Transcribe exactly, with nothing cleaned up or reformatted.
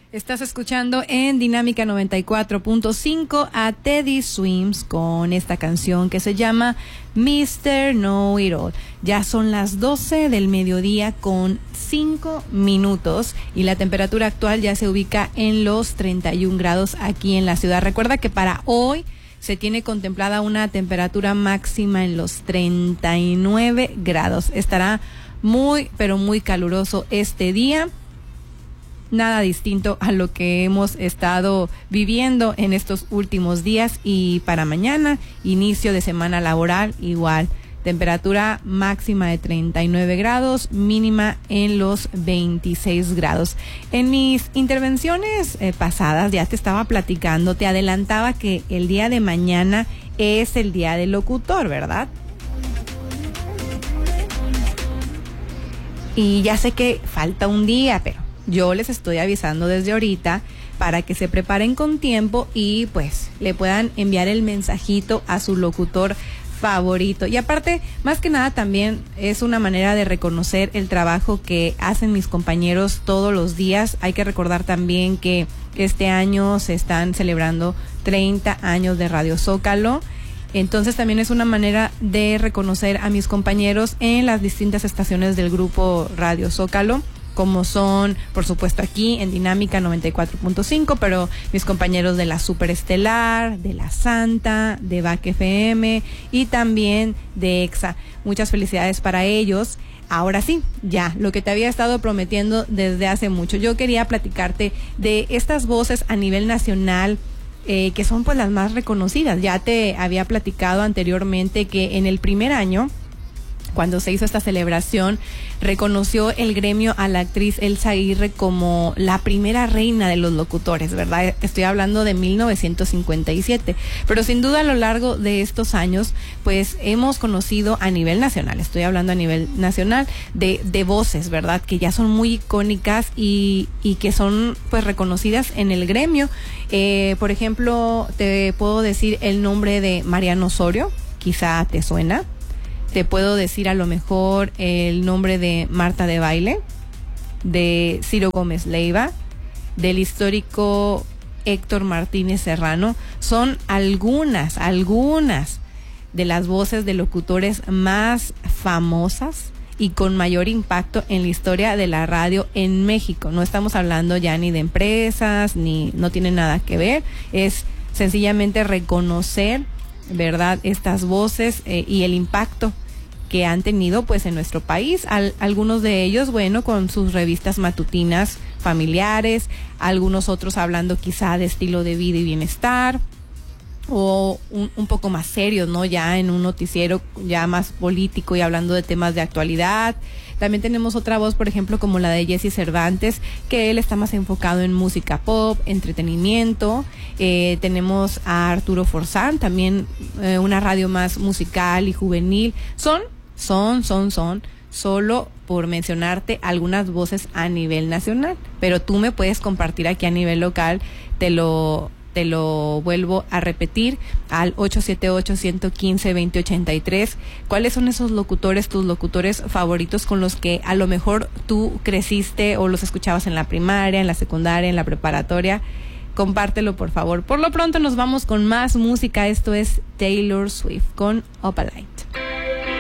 Estás escuchando en Dinámica noventa y cuatro punto cinco a Teddy Swims con esta canción que se llama mister Know It All. Ya son las doce del mediodía con cinco minutos y la temperatura actual ya se ubica en los treinta y un grados aquí en la ciudad. Recuerda que para hoy se tiene contemplada una temperatura máxima en los treinta y nueve grados. Estará muy, pero muy caluroso este día. Nada distinto a lo que hemos estado viviendo en estos últimos días. Y para mañana, inicio de semana laboral, igual. Temperatura máxima de treinta y nueve grados, mínima en los veintiséis grados. En mis intervenciones eh, pasadas ya te estaba platicando, te adelantaba que el día de mañana es el día del locutor, ¿verdad? Y ya sé que falta un día, pero yo les estoy avisando desde ahorita para que se preparen con tiempo y pues le puedan enviar el mensajito a su locutor favorito. Y aparte, más que nada también es una manera de reconocer el trabajo que hacen mis compañeros todos los días. Hay que recordar también que este año se están celebrando treinta años de Radio Zócalo. Entonces también es una manera de reconocer a mis compañeros en las distintas estaciones del grupo Radio Zócalo, como son, por supuesto, aquí en Dinámica noventa y cuatro punto cinco, pero mis compañeros de la Superestelar, de la Santa, de V A C F M y también de EXA. Muchas felicidades para ellos. Ahora sí, ya, lo que te había estado prometiendo desde hace mucho. Yo quería platicarte de estas voces a nivel nacional, eh, que son pues las más reconocidas. Ya te había platicado anteriormente que en el primer año, cuando se hizo esta celebración, reconoció el gremio a la actriz Elsa Aguirre como la primera reina de los locutores, ¿verdad? Estoy hablando de mil novecientos cincuenta y siete. Pero sin duda a lo largo de estos años, pues hemos conocido a nivel nacional, estoy hablando a nivel nacional, de, de voces, ¿verdad? Que ya son muy icónicas y, y que son pues reconocidas en el gremio. Eh, por ejemplo, te puedo decir el nombre de Mariano Osorio, quizá te suena. Te puedo decir a lo mejor el nombre de Marta de Baile, de Ciro Gómez Leiva, del histórico Héctor Martínez Serrano. Son algunas, algunas de las voces de locutores más famosas y con mayor impacto en la historia de la radio en México. No estamos hablando ya ni de empresas, ni no tiene nada que ver. Es sencillamente reconocer, ¿verdad?, estas voces eh, y el impacto que han tenido pues en nuestro país. Al, algunos de ellos, bueno, con sus revistas matutinas familiares, algunos otros hablando quizá de estilo de vida y bienestar, o un, un poco más serios, ¿no? Ya en un noticiero ya más político y hablando de temas de actualidad. También tenemos otra voz, por ejemplo, como la de Jesse Cervantes, que él está más enfocado en música pop, entretenimiento. Eh, tenemos a Arturo Forzán, también eh, una radio más musical y juvenil. Son, son, son, son, solo por mencionarte algunas voces a nivel nacional. Pero tú me puedes compartir aquí a nivel local, te lo... Te lo vuelvo a repetir al ocho siete ocho, uno uno cinco, dos cero ocho tres. ¿Cuáles son esos locutores, tus locutores favoritos con los que a lo mejor tú creciste o los escuchabas en la primaria, en la secundaria, en la preparatoria? Compártelo, por favor. Por lo pronto nos vamos con más música. Esto es Taylor Swift con Opaline.